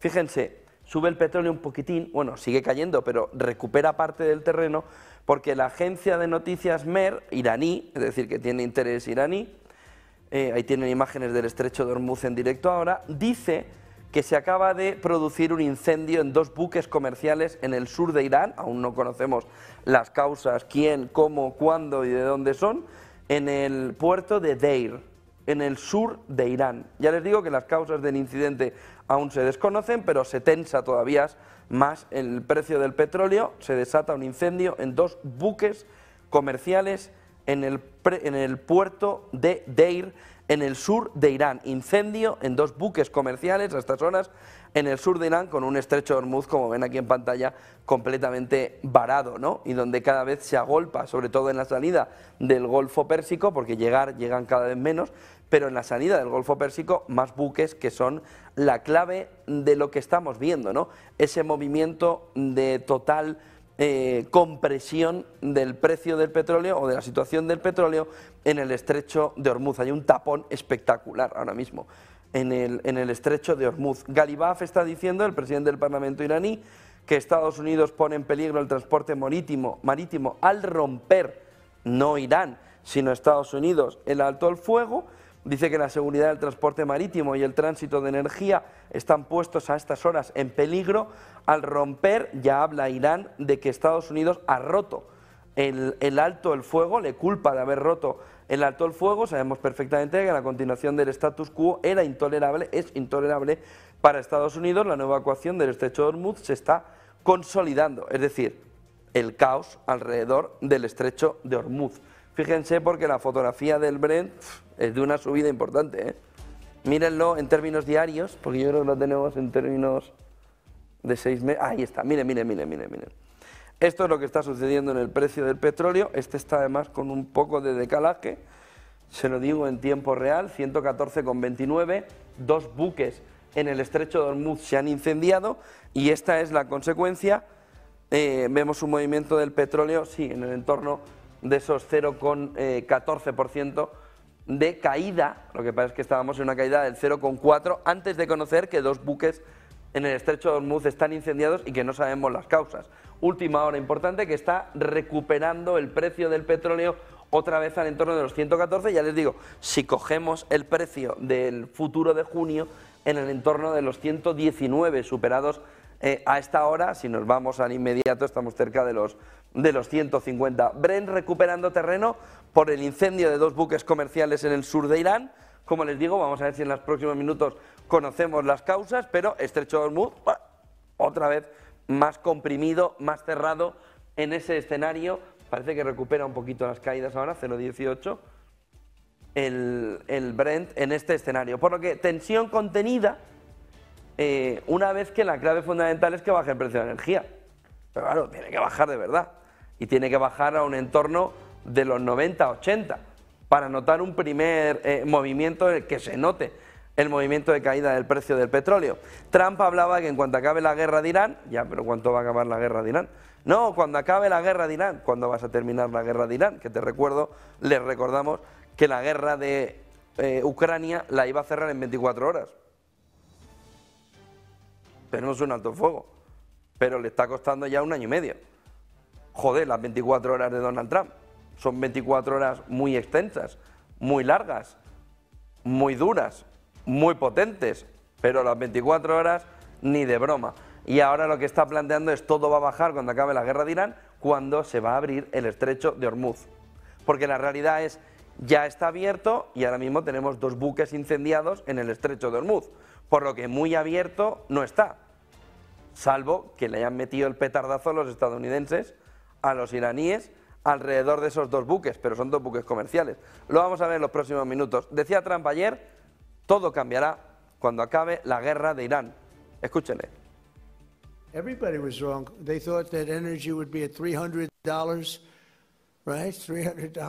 Fíjense, sube el petróleo un poquitín, bueno, sigue cayendo, pero recupera parte del terreno porque la agencia de noticias MER, iraní, es decir, que tiene interés iraní, ahí tienen imágenes del estrecho de Hormuz en directo ahora, dice que se acaba de producir un incendio en 2 buques comerciales en el sur de Irán, aún no conocemos las causas, quién, cómo, cuándo y de dónde son, en el puerto de Deir, en el sur de Irán. Ya les digo que las causas del incidente aún se desconocen, pero se tensa todavía más el precio del petróleo, se desata un incendio en 2 buques comerciales en el puerto de Deir, en el sur de Irán. Incendio en 2 buques comerciales a estas horas en el sur de Irán, con un estrecho de Hormuz, como ven aquí en pantalla, completamente varado, ¿no? Y donde cada vez se agolpa, sobre todo en la salida del Golfo Pérsico, porque llegan cada vez menos, pero en la salida del Golfo Pérsico más buques, que son la clave de lo que estamos viendo, ¿no? Ese movimiento de total compresión del precio del petróleo o de la situación del petróleo en el estrecho de Hormuz. Hay un tapón espectacular ahora mismo en el estrecho de Hormuz. Ghalibaf está diciendo, el presidente del Parlamento iraní, que Estados Unidos pone en peligro el transporte marítimo al romper, no Irán, sino Estados Unidos, el alto el fuego. Dice que la seguridad del transporte marítimo y el tránsito de energía están puestos a estas horas en peligro. Al romper, ya habla Irán de que Estados Unidos ha roto el alto el fuego, le culpa de haber roto el alto el fuego. Sabemos perfectamente que la continuación del status quo era intolerable, es intolerable para Estados Unidos. La nueva ecuación del estrecho de Hormuz se está consolidando, es decir, el caos alrededor del estrecho de Hormuz. Fíjense, porque la fotografía del Brent es de una subida importante, ¿eh? Mírenlo en términos diarios, porque yo creo que lo tenemos en términos de 6 meses. Ahí está, miren. Esto es lo que está sucediendo en el precio del petróleo. Este está además con un poco de decalaje, se lo digo en tiempo real, 114,29, 2 buques en el estrecho de Hormuz se han incendiado y esta es la consecuencia. Vemos un movimiento del petróleo, sí, en el entorno de esos 0,14% de caída. Lo que pasa es que estábamos en una caída del 0,4% antes de conocer que 2 buques en el estrecho de Hormuz están incendiados y que no sabemos las causas. Última hora importante, que está recuperando el precio del petróleo otra vez al entorno de los 114. Ya les digo, si cogemos el precio del futuro de junio en el entorno de los 119 superados a esta hora, si nos vamos al inmediato estamos cerca de los 150. Brent recuperando terreno por el incendio de 2 buques comerciales en el sur de Irán. Como les digo, vamos a ver si en los próximos minutos conocemos las causas, pero estrecho de Hormuz, otra vez más comprimido, más cerrado en ese escenario. Parece que recupera un poquito las caídas ahora, 0,18 el Brent en este escenario. Por lo que tensión contenida, una vez que la clave fundamental es que baje el precio de la energía. Pero claro, tiene que bajar de verdad y tiene que bajar a un entorno de los 90-80 para notar un primer movimiento en el que se note el movimiento de caída del precio del petróleo. Trump hablaba que en cuanto acabe la guerra de Irán, ya, pero ¿cuánto va a acabar la guerra de Irán? No, cuando acabe la guerra de Irán. ¿Cuándo vas a terminar la guerra de Irán? Que te recuerdo, les recordamos que la guerra de Ucrania la iba a cerrar en 24 horas. Tenemos un alto fuego, pero le está costando ya 1 año y medio. Joder, las 24 horas de Donald Trump. Son 24 horas muy extensas, muy largas, muy duras, muy potentes, pero las 24 horas ni de broma. Y ahora lo que está planteando es todo va a bajar cuando acabe la guerra de Irán, cuando se va a abrir el estrecho de Hormuz. Porque la realidad es, ya está abierto y ahora mismo tenemos 2 buques incendiados en el estrecho de Hormuz, por lo que muy abierto no está, salvo que le hayan metido el petardazo los estadounidenses a los iraníes alrededor de esos 2 buques, pero son 2 buques comerciales. Lo vamos a ver en los próximos minutos. Decía Trump ayer, todo cambiará cuando acabe la guerra de Irán. Escúchenle. Everybody was wrong. They thought that energy would be at $300, right? $300